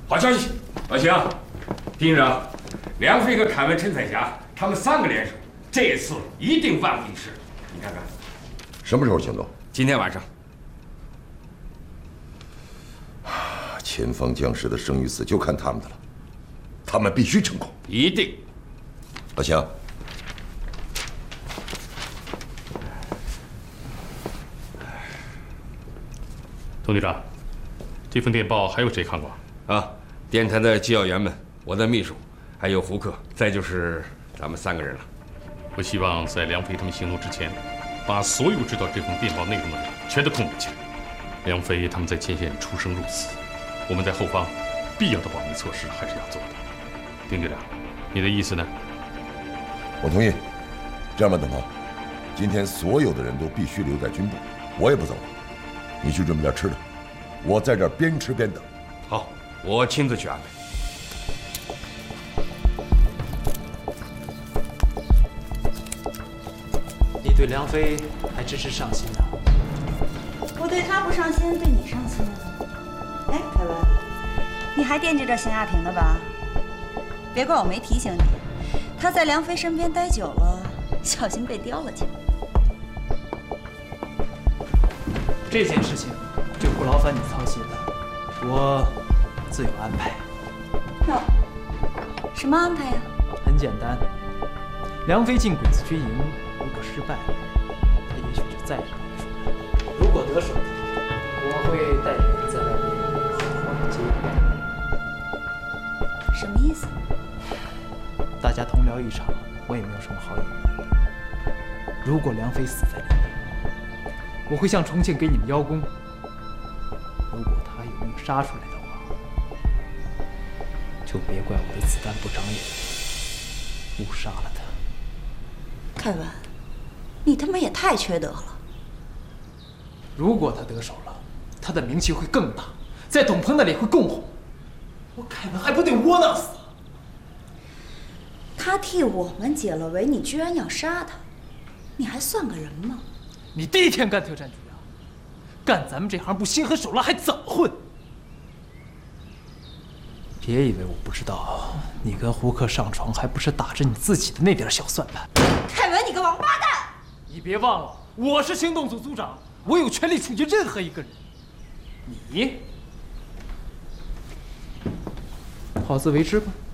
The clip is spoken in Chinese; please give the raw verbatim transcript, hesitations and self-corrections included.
好消息，老邢，丁院长，梁飞和凯文、陈彩霞他们三个联手，这次一定万无一失。你看看， 什么时候行动？ 今天晚上。 前方将士的生与死就看他们的了，他们必须成功。 一定。 老邢。 童局长，这份电报还有谁看过？ 啊，电台的机要员们，我的秘书，还有胡克，再就是咱们三个人了。 我希望在梁飞他们行动之前，把所有知道这封电报内容的人全都控制起来。梁飞他们在前线出生入死，我们在后方必要的保密措施还是要做的。丁局长，你的意思呢？ 我同意。这样吧，邓鹏，今天所有的人都必须留在军部，我也不走了。 你去准备点吃的，我在这儿边吃边等。 好，我亲自去安排。 你对梁飞还真是上心啊！ 我对他不上心，对你上心。哎，凯文，你还惦记着邢亚平呢吧？别怪我没提醒你，他在梁飞身边待久了，小心被叼了去。 这件事情就不劳烦你操心了，我自有安排。 哟，什么安排呀？ 很简单，梁飞进鬼子军营，如果失败了，他也许就再也不会出来；如果得手，我会带领人在外面好好的接应。 什么意思？ 大家同僚一场，我也没有什么好隐瞒的。如果梁飞死在里面， 我会向重庆给你们邀功。如果他有命杀出来的话，就别怪我的子弹不长眼，误杀了他。 凯文，你他妈也太缺德了！ 如果他得手了，他的名气会更大，在董鹏那里会更红。我凯文还不得窝囊死？ 他替我们解了围，你居然要杀他，你还算个人吗？ 你第一天干特战局啊，干咱们这行不心狠手辣还怎么混？别以为我不知道，你跟胡克上床还不是打着你自己的那点小算盘。 凯文，你个王八蛋！ 你别忘了，我是行动组组长，我有权利处决任何一个人。你好自为之吧。